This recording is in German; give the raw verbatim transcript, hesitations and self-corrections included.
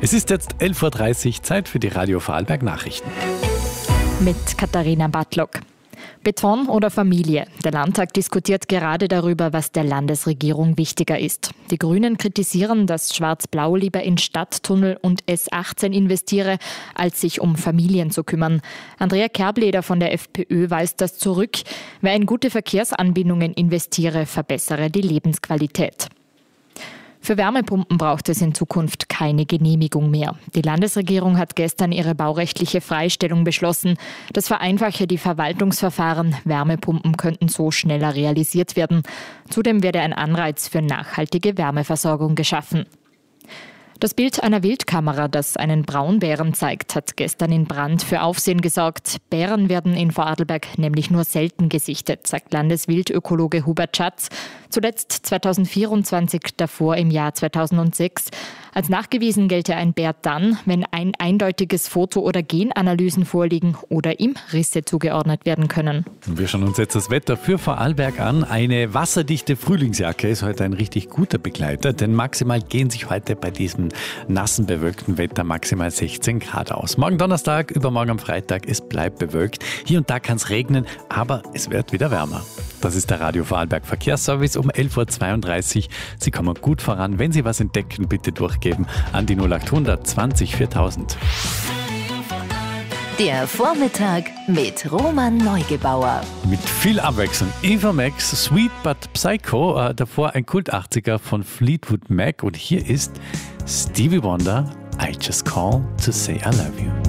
Es ist jetzt elf Uhr dreißig, Zeit für die Radio Vorarlberg Nachrichten. Mit Katharina Bartlock. Beton oder Familie? Der Landtag diskutiert gerade darüber, was der Landesregierung wichtiger ist. Die Grünen kritisieren, dass Schwarz-Blau lieber in Stadttunnel und S achtzehn investiere, als sich um Familien zu kümmern. Andrea Kerbleder von der FPÖ weist das zurück. Wer in gute Verkehrsanbindungen investiere, verbessere die Lebensqualität. Für Wärmepumpen braucht es in Zukunft keine Genehmigung mehr. Die Landesregierung hat gestern ihre baurechtliche Freistellung beschlossen. Das vereinfache die Verwaltungsverfahren. Wärmepumpen könnten so schneller realisiert werden. Zudem werde ein Anreiz für nachhaltige Wärmeversorgung geschaffen. Das Bild einer Wildkamera, das einen Braunbären zeigt, hat gestern in Brand für Aufsehen gesorgt. Bären werden in Vorarlberg nämlich nur selten gesichtet, sagt Landeswildökologe Hubert Schatz. Zuletzt zweitausendvierundzwanzig, davor im Jahr zweitausendsechs. Als nachgewiesen gelte ein Bär dann, wenn ein eindeutiges Foto- oder Genanalysen vorliegen oder ihm Risse zugeordnet werden können. Wir schauen uns jetzt das Wetter für Vorarlberg an. Eine wasserdichte Frühlingsjacke ist heute ein richtig guter Begleiter, denn maximal gehen sich heute bei diesem nassen, bewölkten Wetter maximal sechzehn Grad aus. Morgen Donnerstag, übermorgen am Freitag, es bleibt bewölkt. Hier und da kann es regnen, aber es wird wieder wärmer. Das ist der Radio Vorarlberg Verkehrsservice um elf Uhr zweiunddreißig. Sie kommen gut voran. Wenn Sie was entdecken, bitte durchgeben an die null acht hundert zwanzig viertausend. Der Vormittag mit Roman Neugebauer. Mit viel Abwechslung. Eva Max, Sweet But Psycho. Äh, davor ein Kult-achtziger von Fleetwood Mac. Und hier ist Stevie Wonder, I Just Call to Say I Love You.